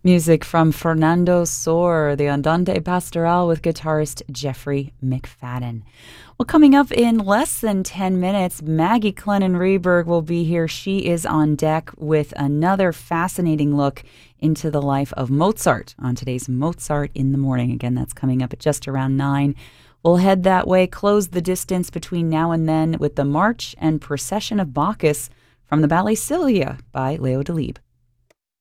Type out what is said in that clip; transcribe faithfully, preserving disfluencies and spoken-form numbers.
Music from Fernando Sor, the Andante Pastoral with guitarist Jeffrey McFadden. Well, coming up in less than ten minutes, Maggie Clennon Reberg will be here. She is on deck with another fascinating look into the life of Mozart on today's Mozart in the Morning. Again, that's coming up at just around nine. We'll head that way, close the distance between now and then with the March and Procession of Bacchus from the ballet Silvia by Leo Delibes.